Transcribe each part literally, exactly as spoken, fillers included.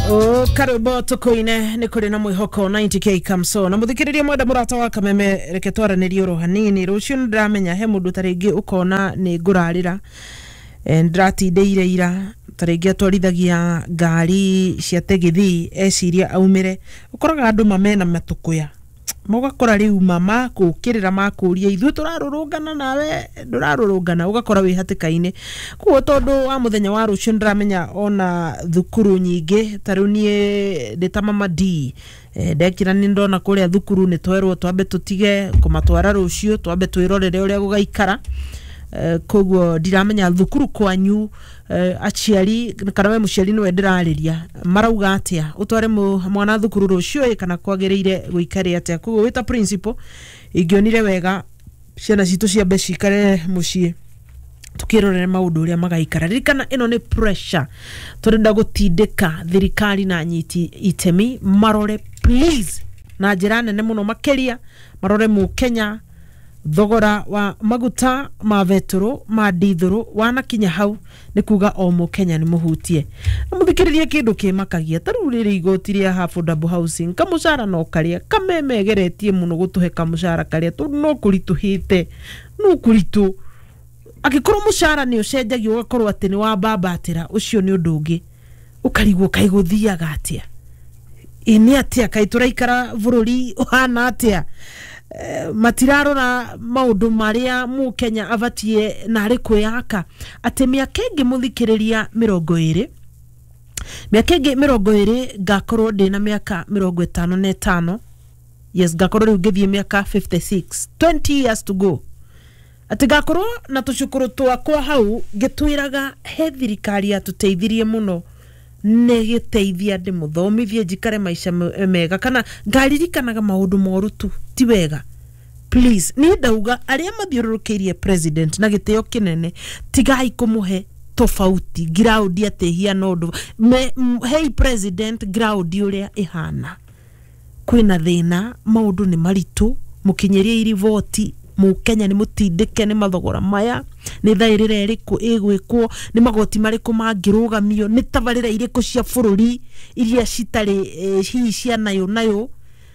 O karubo tukoine ni kuri na mwihoko ninety K Kamso na muthikiriria mwenda murata wa Kameme reke twaranĩrie oro hanini rucio ndamenya he mundu taringi ukona ni ngurarira ndratindeire ira taringi atwarithagia ngari cia tegithi eciria aumire ukoraga andu mamena matukuya mugakora riu mama kukirira makuria ithu turarurungana nawe ndurarurungana ugakora wi hatikaine kuo tondu wa muthenya wa rucio ndramenya ona thukuru nyingi tarunie ndita mama D ndekira ni ndona kuria thukuru ni twerwo twambe tutige kumatwara rucio twambe twirorere uria gugaikara koguo ndiramenya thukuru kwanyu aciari kana we muciari no ndirariria marauga atia utware mwana thukuru rucio kana kwagiriire guikare atia koguo wita principal ingionire wega ciana citu cia beci kare mucie tukirorere maundu uria magaikara ririkana ino ni pressure turenda gutindika thirikari na nyiti itemi marore please na njira nene muno makeria marore mu Kenya thogora wa maguta ma vetro ma dithuru wana kinya hau ni kuga o mu Kenya ni muhutie muthikiririe kindu kimakagia tarurire igoti ria affordable housing kamushara no karia Kameme geretie muno gutuhe kamushara karia tu no kurituhite no kuritu akikorwo mushara ni ucenjagio ugakorwo ati ni wa babatira ucio ni undu ungi ukarigwo kaiguthiaga atia ini atia kaituraikara bururi uhana atia Uh, matiraro na maundu maria mu Kenya avatie na ari kwiyaka ati miaka ingi muthikiriria mirongo iri miaka ingi mirongo iri gakorwo ndina miaka mirongo itano na itano yes gakorwo riu ngithie miaka fifty-six twenty years to go ati gakorwo na tucukuru twakwa hau ngitwiraga he thirikari ya tuteithirie muno negiteithia ndi muthomithie njikare maisha mega kana ngaririkanaga maundu moru tu ti wega please ni ndauga aria mathiurukirie president na giteo kinene tigai kumuhe tofauti ground atehia nondu hey president ground uria ihana kwina thina maundu ni maritu mukinyeria iri voti mu Kenya ni mutindike ni mathogora maya ni thairire iriku igwikwo ni magoti mariku mangirugamio ni tabarira iriku cia bururi iria citari hihi cia nayo nayo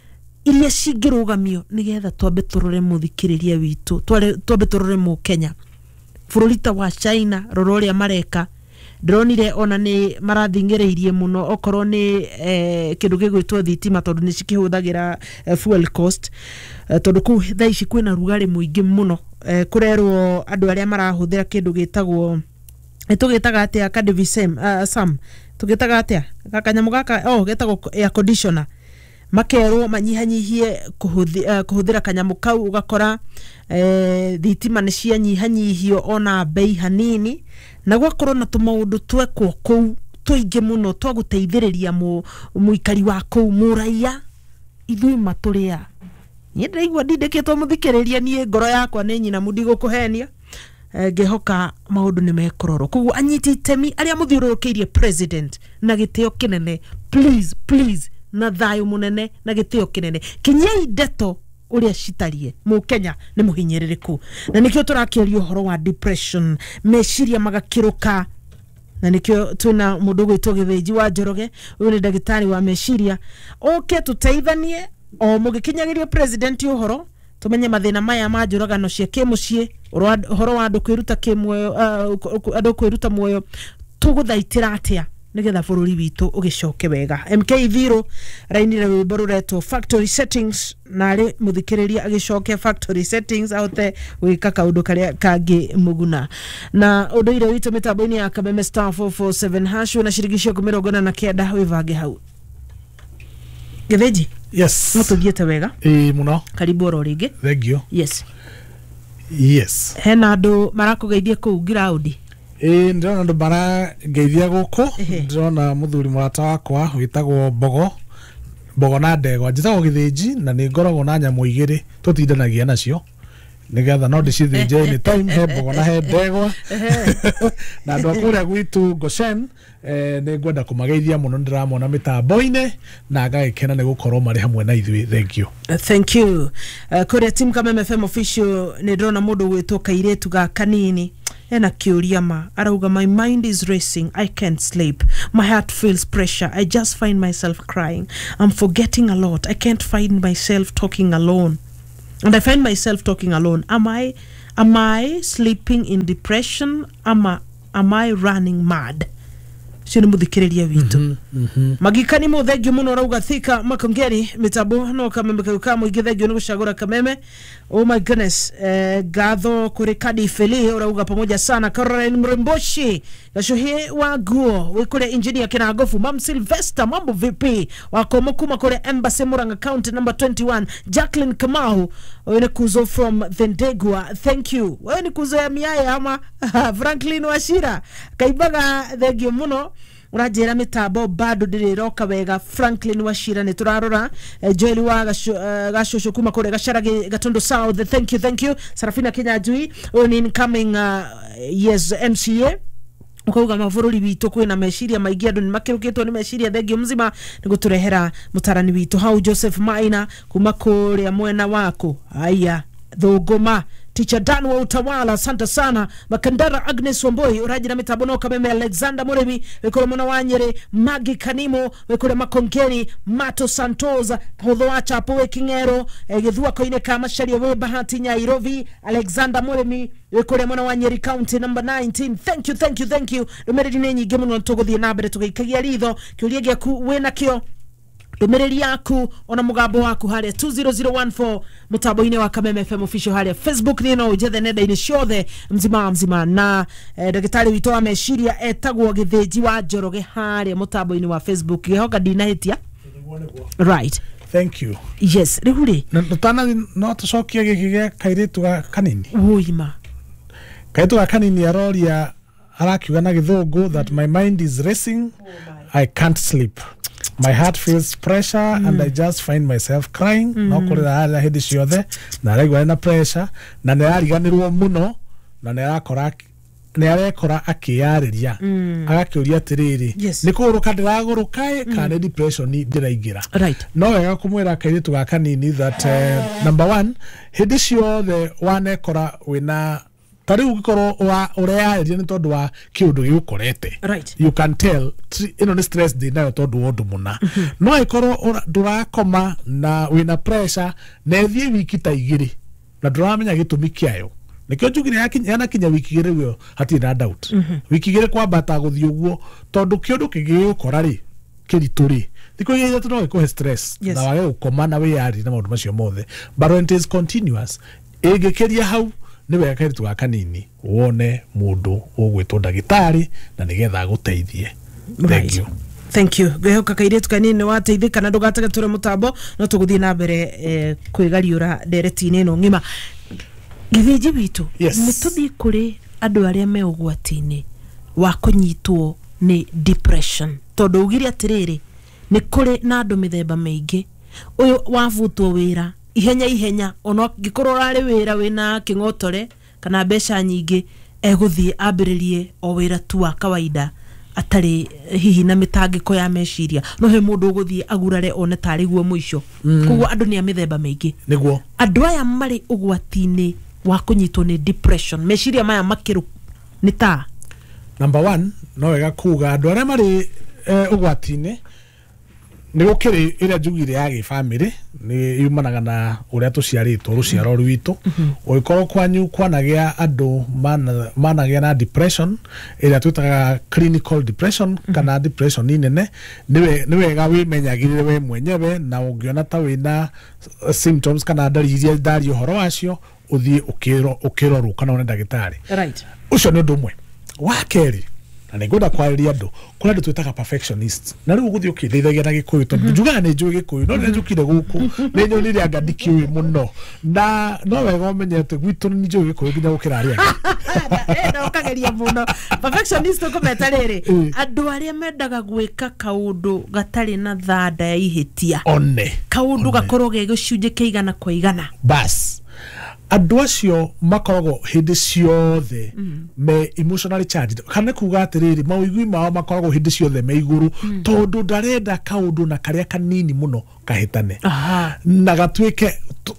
iria cingirugamio nigetha twambe turore muthikiriria witu twambe turore mu Kenya bururi ta wa China rororia mareka dronire ona ni marathingereirie muno okorwo ni eh, kindu gigwitwo thitima tondu ni cikihuthagira eh, fuel cost eh, tondu ku thaici kwina rugari muingi muno eh, kurerwo andu aria marahuthira kindu gitagwo etugitaga atia kadivisem uh, sam tugitaga atia gakanyamu gaka oh getagwo air conditioner makerwo manyihanyihie kuhuthira uh, kuhuthira kanyamu kau ugakora eh, thitima ni cia nyihanyihio ona bei hanini na gwakorwo na tumaundu twekwo kou tuingi muno twaguteithiriria mu muikari wa kou muraia ithui maturia ni ndaigwa ndindikitwo muthikiriria nie ngoro yakwa ni nyina mudi gukuhenia ngehoka maundu ni mekororo kugu anyiti itemi aria muthiurukirie president na giteo kinene please please na thayo munene na giteo kinene kinyei ndeto uria citarie mu Kenya ni muhinyiririku na nikio turakiria horo wa depression meciria magakiruka na nikio tuna mundu gwitwo Githinji wa Njoroge uyu ni ndagitari wa meciria oke tuteithanie o mugikinyagiria president uhoro tumenye mathina maya ma njuragano cia kimucie horo wa andu kwiruta kimwe andu kwiruta muoyo tuguthaitira atia nigetha bururi witu ugicoke wega M K zero rainire rwimbo ruretwo factory settings na ri muthikiriria agicoke factory settings aute wika kaundu karia kangi muguna na unduire witu mitambo-ini ya Kameme star four four seven hash na shirikisho kumirogona na kenda wivange hau Githinji yes mutugite wega eh muno karibu oro ringi thank you yes yes hena andu marakugeithia ku ground eh ndona ndo bara ngeithia guku ndona muthuri murata wakwa witagwo Mbogo Mbogo na Ndegwa njitagwo Githinji na ni ngoragwo na nyamu igiri tutindanagia nacio nigetha no ndicithinje ni time he Mbogo na he Ndegwa na andu akuria gwitu Goshen eh ni ngwenda kumageithia muno ndiramona mitambo-ini na ngagikena ni gukorwo mari hamwe na ithui thank you uh, thank you uh, kuria team Kameme F M official ni ndona mundu gwitwo Kairetu ga kanini ena kiuria ma arauga my mind is racing, I can't sleep, my heart feels pressure, I just find myself crying, I'm forgetting a lot, I can't find myself talking alone, and I find myself talking alone. Am I am I sleeping in depression? Am I, am I running mad? Sino muthikiriria witu mm -hmm, mm -hmm. Magikani mo thegio muno rauga thika makongeri mitabo no kameme ka muingi thegio ni gucagura kameme. Oh my goodness, eh, gatho kuri kadi feli rauga pamoja sana. Caroline Mremboshi gashuhi wa guo we kule engineer kina gofu Mam Sylvester mambo vipi wako mukuma kule Embassy Muranga County number twenty-one. Jacqueline Kamau wene kuzo from Vendegua, thank you. Wene kuzo ya miaya ama Franklin Washira kaibaga thegio muno urajera mitabo bado ndiriroka wega. Franklin Washira ni turarora. eh, Joel wa gasho, uh, gasho kuma kore gasharage Gatondo South, thank you thank you. Sarafina Kenya Jui ni incoming uh, yes M C A ukauga mavururi bitu kwina meshiria maingi andu ni makirukitwo ni meshiria thegio mzima ni guturehera mutarani bitu hau Joseph Maina kuma kore mwena wako aya thuguma Teacher Dan wa Utawala, asante sana. Makandara Agnes Wamboi uraji na mitabono kameme. Alexander Muremi wekule mwana wanyere. Magi Kanimo wekule Makongeni. Mato Santoza hodhoacha hapo Wekingero egedhua koine kama shari ya Bahati Nyairovi. Alexander Muremi wekule mwana wanyeri County number nineteen. Thank you thank you thank you. Numeredi nenyi gemu ntogo dhie nabere tukikagia ridho kiuliegi ya kuwena kio Domereri yaku ona mugambo waku hale two zero zero one four mutabo ine wa Kameme F M official hale Facebook nino ujethe neda ine shothe mzima mzima na eh, Dagitari witoa meshiria etagwo Githeji wa Njoroge hale mutabo ine wa Facebook gehoka dinahitia right. Thank you. Yes rihuri nutana no tucokia gikige kairetu ga kanini uima kairetu ga kanini aroria arakiuga na githungu that my mind is racing, oh my. I can't sleep, my heart feels pressure mm. and I just find myself crying mm. no kurira ala hindi ciothe na araigwa na pressure na ne ariganirwo muno na ne arakora ne arekora akiyariria mm. agakiuria tiriri yes. ni kuruka ndiraguruka mm. kana depression ni ndiraingira right. no wega kumwira kairitu ga kanini that uh, number one hindi ciothe wanekora wina tari ugikoro wa urea ni tondu wa kiundu giukorete right. you can tell ino ni stress di nayo tondu wondu muna mm -hmm. no ikoro durakoma na wina pressure na ethie wiki ta igiri na duramenya gitumi kiayo nikyo njugire yakinya yana kinya wiki igiri wio hati na doubt mm -hmm. wiki igiri kwa bata guthi uguo tondu kiundu kigikora ri kirituri diko yeye tu no iko stress yes. na wale ukoma na we yari na maundu macio mothe but when it is continuous egekeria hau ni wega kairetu ga kanini wone mundu ugwitwo ndagitari na nigetha guteithie. Thank you. Thank you. Gehoka kairetu kanini wateithika na ndugataga ture mutambo no tuguthie na mbere eh, kwigariura ndereti-ini no ngima Githeji bitu yes. mututhi kuri andu aria me ugwati-ini wa kunyitwo ni depression tondu ugiri atiriri ni kuri na andu mithemba maingi uyu wavutwo wira ihenya ihenya ono gikorwo rari wira wina kingotore kana besha nyingi eguthie ambiririe o wira tu wa kawaida atari hihi na mitangiko ya meshiria no he mundu uguthie agurare one tari guo muico mm. kugo andu ni amithemba maingi niguo andu aya mari ugwati-ini wa kunyitwo ni depression meshiria maya makiru ni ta number one no wega kuga andu aria mari uh, ugwati-ini ni gukiri ira njugire ya gi family ni yumanaga na uria tuciaritwo ruciaro rwitu uikoro kwanyu kwanagia andu mana managia na depression ira twitaga clinical depression kana depression nene niwe niwega wimenyagirire we mwenyewe na ungiona ta wina symptoms kana dalili ndari uhoro wacio uthie ukiro ukirorwo kana one ndagitari right ucio ni ndumwe wa keri na negoda kwariria andu kula ndu twitaga perfectionist na riu guthio kithithagia na gikuyu tondu njuga ni njui gikuyu no ni njukire guku ni nyo ni ria ngadiki wi muno na no wega umenyete gwitu ni njui gikuyu nginya gukira aria eh no kageria muno perfectionist ko metariri andu aria mendaga gwika kaundu gatari na thanda ya ihitia one kaundu gakorwo ge gicunje kiigana kwa igana bas andu acio makoragwo hindi ciothe mm. me emotionally charged kana kuga atiriri mawigwi mao makoragwo hindi ciothe me iguru mm. tondu ndarenda kaundu na karia kanini muno kahitane aha na gatwike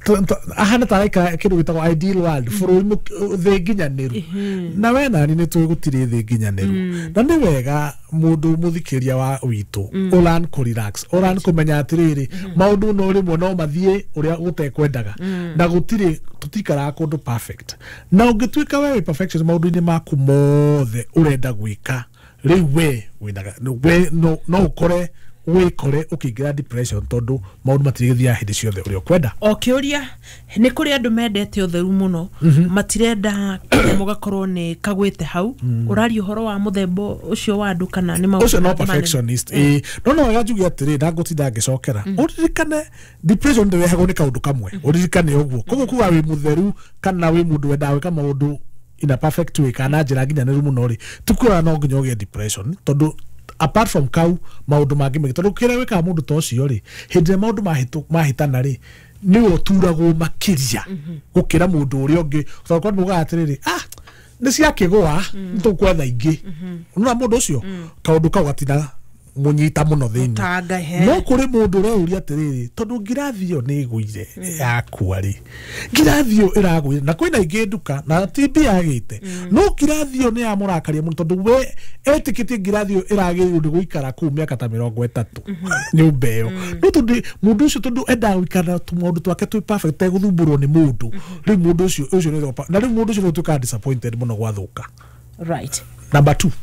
ahana taraika kindu gitagwo ideal world bururi the nginyaniru na we nani ni twi gutire the nginyaniru na ni wega mundu muthikiria wa witu uran ko relax uran kumenya atiriri maundu no rimwe no mathie uria gutekwendaga na gutire tutikara kundu perfect na ungituika we perfection maundu ni maku mothe urenda gwika riu we winaga we no no ukore wikore ukigira depression tondu maundu matirigithia hindi ciothe uria kwenda okiuria ni kuri andu mendete utheru muno matirenda kinyamo gakorwo ni kagwite hau urari uhoro wa muthembo ucio wa andu kana ni maundu ucio no perfectionist eh no no gajugi atiri na ngutinda ngicokera uririkane depression ndewehagwo ni kaundu kamwe uririkane uguo koguo kuga wi mutheru kana wi mundu wenda wika maundu in a perfect way kana njira nginyaniru muno ri tukura no nginya ugie depression tondu apart from kau maundu mangi mengi tondu kire wika mundu to cio ri hindi maundu mahitu mahitana ri ni oturagwo makiria gukira mundu uri ongi tondu muga atiriri ah ni cia kigwa ntukwetha ingi nuna mundu ucio kaundu kau gatina munyita muno thini no kuri mundu ureuria atiriri tondu ngirathio ni guire yakua ri ngirathio iraguire na kwina ingi nduka na T B agite no ngirathio ni amurakaria muno tondu we etikiti ngirathio iragirwo ndi guikara ku miaka ta mirongo itatu nyumba iyo no tondu mundu ucio tondu enda guikara tu mundu twake tu perfect guthumburwo ni mundu ri mundu ucio ucio ni na ri mundu ucio tuka disappointed muno gwathuka right number two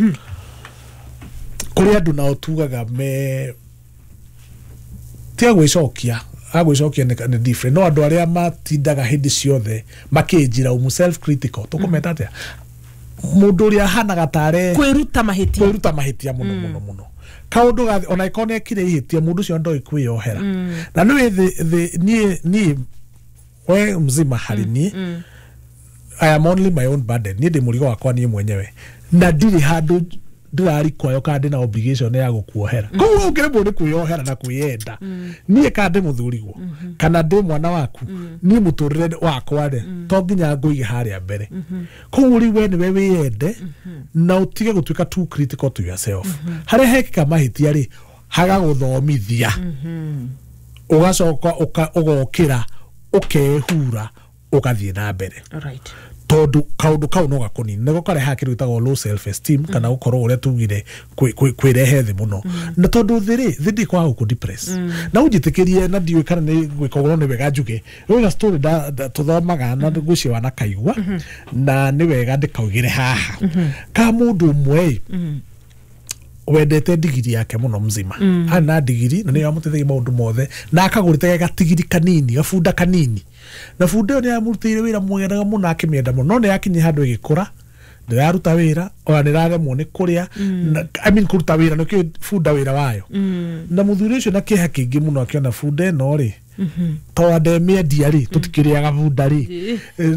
kuri andu nao tugaga me tia gwicokia agwicokia ni different no andu aria matindaga hindi ciothe makinjira umu self critical tukumeta atia mundu uria hanaga tare kwiruta mahitia kwiruta mahitia muno muno muno kaundu gathi ona ikone kire ihitia mundu cio ndoi kwiohera na ni the ni ni we mzima hari ni I am only my own burden ni ndi murigo wakwa ni mwenyewe na ndiri handu ndirari kwayo kandi na obligation ya gukuohera ko ukire mundu kuyohera na kuyenda nie kandi muthurigwo kana ndi mwana waku ni muturire wakwa ri to nginya nguige haria mbere ko uri we ni we wiyende na utige gutuika too critical to yourself hare hekika mahitia ri haga guthomithia ugacoka ugokira ukehura ugathie na mbere right tondu kaundu kau no gakoni nego kare hakiru itago low self esteem kana gukoro uria tugire kwirehe thi muno na tondu thiri thindi kwa guku depress na ujitikirie na ndiwe kana ni gwikogoro ni wega njuge wega story da tuthomaga na ngucio wana kaigwa na ni wega ndikaugire haha ka mundu mwe wendete digiri yake muno mzima ana digiri na ni amutethia maundu mothe na akagurite gatigiri kanini gafunda kanini na funda ni amutire wira mwega muno akimienda muno no ni akinye handu igikura ndaruta wira ona ni raremwo ni kuria I mean kuruta wira no ki funda wira wayo na muthuri ucio na kiha kingi muno akiona funda no ri to ademia diari tutikiriaga funda ri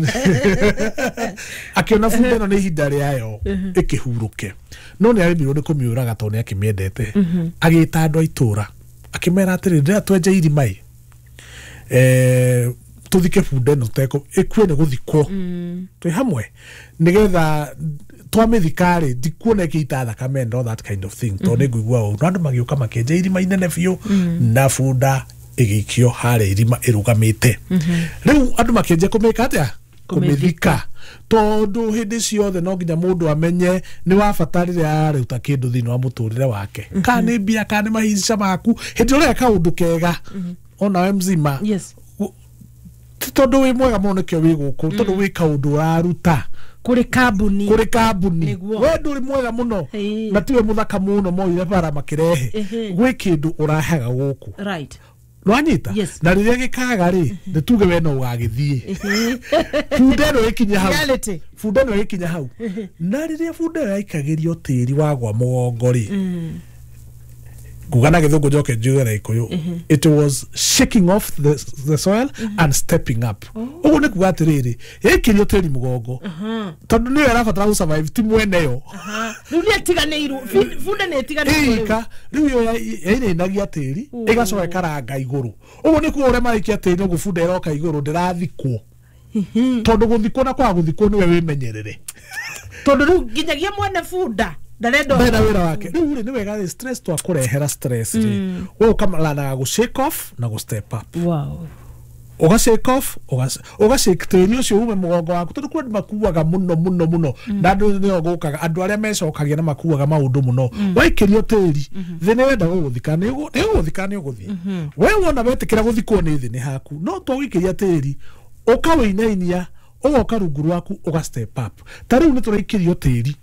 akiona funda no ni hindari yayo ikihuruke no ni arimirwo ni kumiuraga to ni akimiendete agita andu aitura akimera atiri ndira twenje irimai eh tuthike funda no teko ekwe ne guthikwo twi hamwe nigetha twamithikari dikuone kiita thakame all that kind of thing to ni nguigua u andu magiuka makenje irima inene biu na funda igikio hare irima irugamite riu andu makenje kumeka atia kumithika tondu hindi ciothe no nginya mundu amenye ni wabatarire aruta kindu thini wa muturire wake kana bia kana mahica maku hindi uria kaundu kega ona we mzima yes tondu wi mwega muno nikio wi guku tondu wi kaundu raruta kuri kabuni kuri kabuni we nduri mwega muno na tiwe muthaka muno moire bara makirehe gwi kindu urahaga guku right Nwanyita yes. na riria gikaga ri nituge we no ugagithie funda no ikinya hau reality funda no ikinya hau na riria funda yaikagirio tiri wagwa mugongo ri gugana githungu joke jugera ikoyo it was shaking off the the soil and stepping up ugu ne kuga atiriri ikirio tiri mugongo tondu ni era fatara ku survive ti mweneyo riu ni tiganeiru funda ni tiganeiru ika riu yo ine nagia tiri igacoka karanga iguru ugu ni kuore maikia tiri ugu funda eroka iguru ndirathikwo tondu guthikwo na kwa guthikwo ni we wimenyerere tondu riu nginyagia mwene funda Daredo bena wira wake riu ni wega stress to akurehera stress ri wo kamalana go shake off na go step up wow uga shake off uga shake tiri ucio ume mugongo waku tondu kuri makuaga muno muno muno na andu ni ogukaga andu aria mecokagia na makuaga maundu muno waikirio tiri thi ni wenda guguthika ni guguthika ni uguthie we wona wetikira guthikwo ni thi ni haku no to wikiria tiri ukawinainia ugoka rungu rwaku uga step up tariu ni turaikirio tiri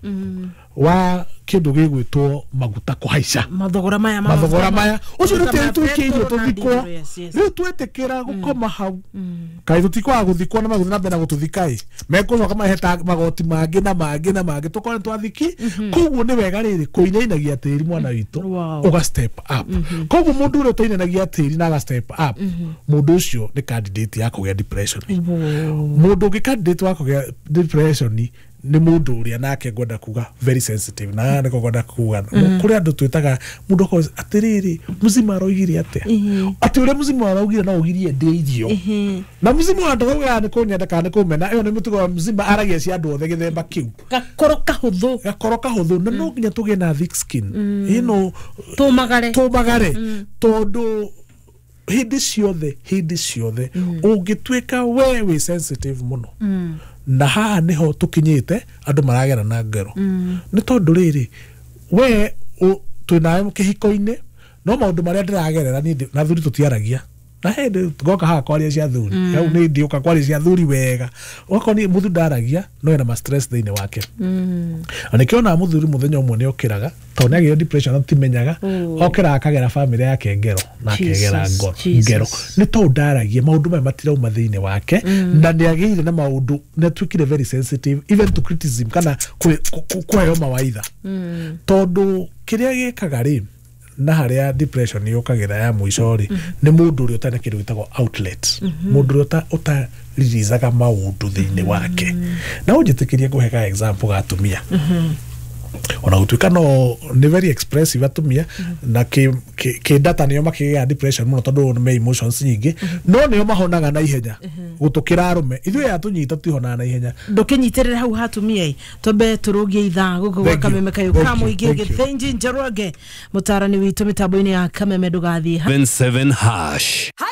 wa kindu gigwitwo maguta kuhaica mathogora maya mathogora maya ucio ni tiri twikirio tuthikwo riu twetikira gukoma hau kai tutikwa guthikwo na maguta na mbere gututhika i mekucoka maheta magoti mangi na mangi na mangi tukore twathiki koguo ni wega riri kuinainagia tiri mwana witu uga step up koguo mundu uri utainainagia tiri na ga step up mundu ucio ni candidate ya kugia depression mundu ungi candidate wa kugia depression ni mundu uria nake ngwenda kuga very sensitive na niko ngwenda kuga kuri andu twitaga mundu ko atiriri muzima aroigire atia ati uri muzima aroigire na ugirie ndeithio na muzima andu uga ni kunyenda kana kumena iyo ni mutugo muzima aragia cia andu othe githemba kiu gakoro kahuthu gakoro kahuthu na no nginya tuge na thick skin ino tumagare tumagare tondu hindi ciothe hindi ciothe ungitwika we we sensitive muno na haha niho tukinyite andu maragera na ngero ni tondu riri we twina kihiko-ini no maundu maria ndiragerera ni na thuri tutiaragia na hindi ngoka haha kwaria cia thuri au ni ndiuka kwaria cia thuri wega wako ni muthu ndaragia no ena ma stress thiini wake anikiona muthuri muthenya umwe ni okiraga to ni agire depression atimenyaga okira akagera family yake ngero na akegera ngoro ngero ni to ndaragia maundu maya matirauma thiini wake na ni agire na maundu na twikire very sensitive even to criticism kana kweo mawaitha tondu kiria gikaga ri na haria depression yokagira ya muicori ni mundu uri utana kindu gitagwo outlet mundu uri uta ririzaga maundu thiini wake na ujitikirie kuheka example gatumia ona utuika no ni very expressive atumia na ki ki data niyo makiga depression muno tondu me emotions nyingi no niyo mahonaga na ihenya gutukira arume ithuĩ yatunyita tuhona na ihenya ndukinyitirira hau hatumia i tobe turugie ithaa guku gwa Kameme kayo kamuingi githenji Njoroge mutarani witu mitambo-ini ya Kameme ndugathie seven seven hash